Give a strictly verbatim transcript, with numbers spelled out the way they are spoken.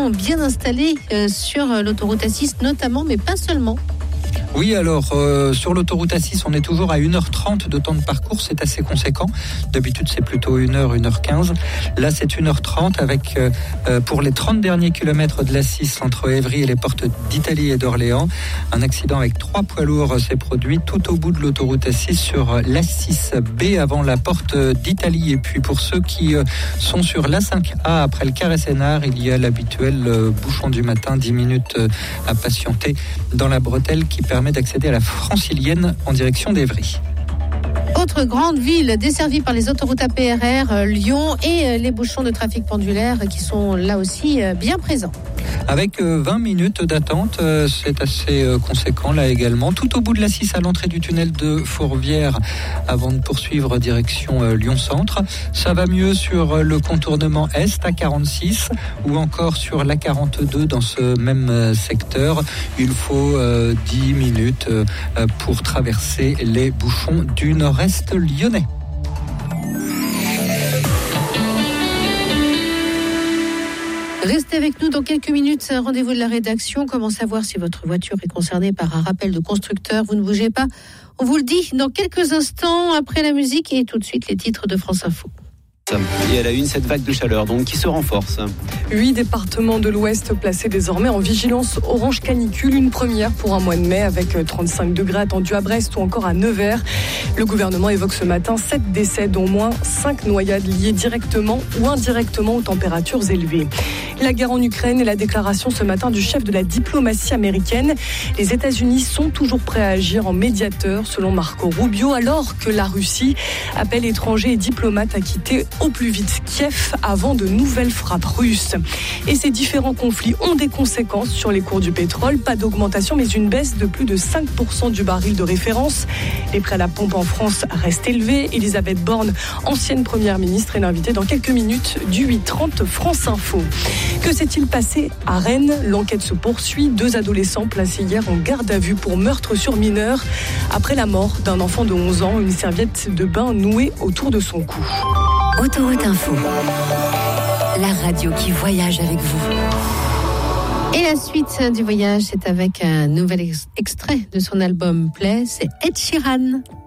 bouchons bien installés euh, sur l'autoroute A six notamment, mais pas seulement. Oui, alors euh, sur l'autoroute A six, on est toujours à une heure trente de temps de parcours, c'est assez conséquent. D'habitude, c'est plutôt une heure, une heure quinze. Là, c'est une heure trente avec, euh, pour les trente derniers kilomètres de l'A six entre Évry et les portes d'Italie et d'Orléans, un accident avec trois poids lourds s'est produit tout au bout de l'autoroute A six sur l'A six B avant la porte d'Italie. Et puis pour ceux qui euh, sont sur l'A cinq A après le Carré-Sénard, il y a l'habituel euh, bouchon du matin, dix minutes euh, à patienter dans la bretelle qui permet d'accéder à la Francilienne en direction d'Évry. Autre grande ville desservie par les autoroutes A P R R, Lyon, et les bouchons de trafic pendulaire qui sont là aussi bien présents. Avec vingt minutes d'attente, c'est assez conséquent là également. Tout au bout de l'A six à l'entrée du tunnel de Fourvière avant de poursuivre direction Lyon-Centre. Ça va mieux sur le contournement Est à quarante-six ou encore sur l'A quarante-deux dans ce même secteur. Il faut dix minutes pour traverser les bouchons du nord-est lyonnais. Restez avec nous dans quelques minutes. Rendez-vous de la rédaction. Comment savoir si votre voiture est concernée par un rappel de constructeur? Vous ne bougez pas. On vous le dit dans quelques instants après la musique et tout de suite les titres de France Info. Et à la une, cette vague de chaleur donc qui se renforce. Huit départements de l'Ouest placés désormais en vigilance orange canicule, une première pour un mois de mai avec trente-cinq degrés attendus à Brest ou encore à Nevers. Le gouvernement évoque ce matin sept décès, dont au moins cinq noyades liées directement ou indirectement aux températures élevées. La guerre en Ukraine et la déclaration ce matin du chef de la diplomatie américaine. Les États-Unis sont toujours prêts à agir en médiateur, selon Marco Rubio, alors que la Russie appelle étrangers et diplomates à quitter au plus vite Kiev avant de nouvelles frappes russes. Et ces différents conflits ont des conséquences sur les cours du pétrole. Pas d'augmentation, mais une baisse de plus de cinq pour cent du baril de référence. Les prix à la pompe en France restent élevés. Elisabeth Borne, ancienne première ministre, est l'invitée dans quelques minutes du huit trente France Info. Que s'est-il passé à Rennes? L'enquête se poursuit. Deux adolescents placés hier en garde à vue pour meurtre sur mineur. Après la mort d'un enfant de onze ans, une serviette de bain nouée autour de son cou. Autoroute Info, la radio qui voyage avec vous. Et la suite du voyage, c'est avec un nouvel ex- extrait de son album Play, c'est Ed Sheeran.